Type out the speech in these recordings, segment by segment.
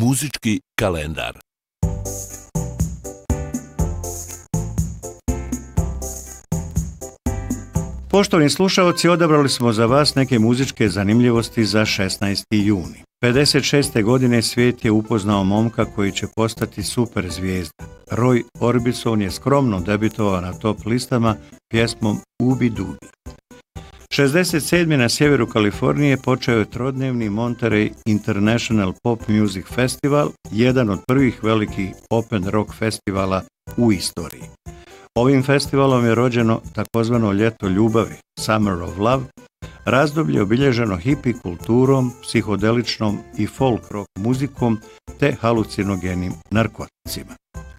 Muzički kalendar. Poštovani slušaoci, odabrali smo za vas neke muzičke zanimljivosti za 16. juni. 56. godine svijet je upoznao momka koji će postati super zvijezda. Roy Orbison je skromno debitovao na top listama pjesmom Ubi Dubi. 67. na sjeveru Kalifornije počeo je trodnevni Monterey International Pop Music Festival, jedan od prvih velikih open rock festivala u istoriji. Ovim festivalom je rođeno takozvano ljeto ljubavi, Summer of Love, razdoblje obilježeno hippie kulturom, psihodeličnom i folk rock muzikom te halucinogenim narkoticima.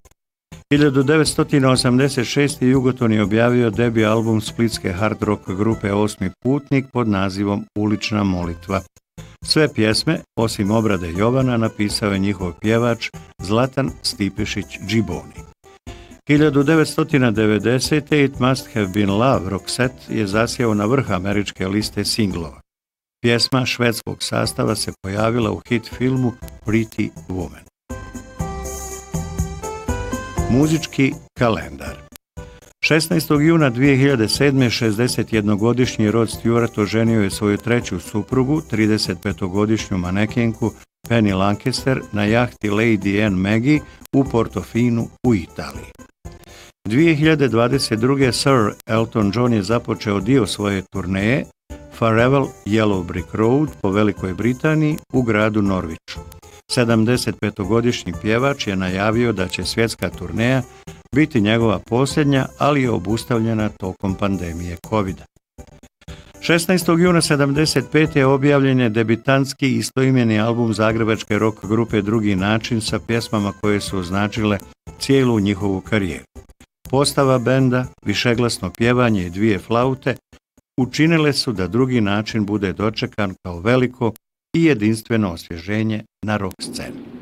1986. Jugoton je objavio debi album splitske hard rock grupe Osmi putnik pod nazivom Ulična molitva. Sve pjesme, osim obrade Jovana, napisao je njihov pjevač Zlatan Stipešić Džiboni. 1990. It Must Have Been Love Roxette je zasjeo na vrh američke liste singlova. Pjesma švedskog sastava se pojavila u hit filmu Pretty Woman. Muzički kalendar. 16. juna 2007. 61-godišnji Rod Stewart oženio je svoju treću suprugu, 35-godišnju manekenku Penny Lancaster, na jahti Lady Anne Maggie u Portofinu u Italiji. 2022. Sir Elton John je započeo dio svoje turneje Farewell Yellow Brick Road po Velikoj Britaniji u gradu Norwichu. 75-godišnji pjevač je najavio da će svjetska turneja biti njegova posljednja, ali je obustavljena tokom pandemije COVID-a. 16. juna 75. je objavljen je debitantski istoimeni album zagrebačke rock grupe Drugi način sa pjesmama koje su označile cijelu njihovu karijeru. Postava benda, višeglasno pjevanje i dvije flaute učinile su da Drugi način bude dočekan kao veliko i jedinstveno osvježenje na rock sceni.